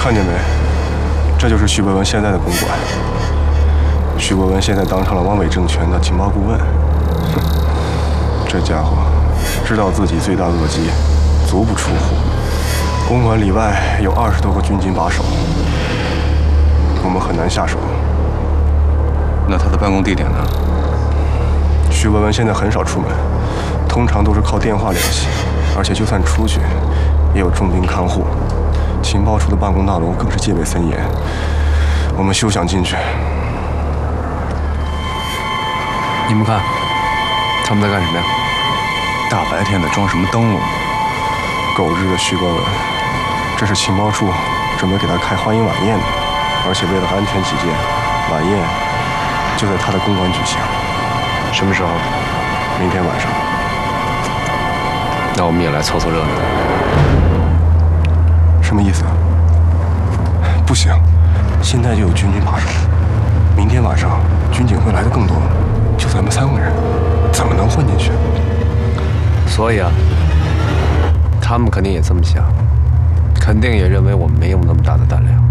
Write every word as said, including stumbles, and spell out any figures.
看见没？这就是徐伯文现在的公馆。徐伯文现在当上了汪伪政权的情报顾问。哼，这家伙知道自己罪大恶极，足不出户。公馆里外有二十多个军警把守，我们很难下手。 那他的办公地点呢？ 徐伯文现在很少出门，通常都是靠电话联系，而且就算出去，也有重兵看护。情报处的办公大楼更是戒备森严，我们休想进去。 你们看，他们在干什么呀？大白天的装什么灯笼？ 狗日的徐伯文，这是情报处准备给他开欢迎晚宴的，而且为了安全起见，晚宴就在他的公馆举行。 什么时候？ 明天晚上。 那我们也来凑凑热闹。 什么意思？不行，现在就有军警把守，明天晚上军警会来的更多，就咱们三个人，怎么能混进去？ 所以啊，他们肯定也这么想，肯定也认为我们没有那么大的胆量。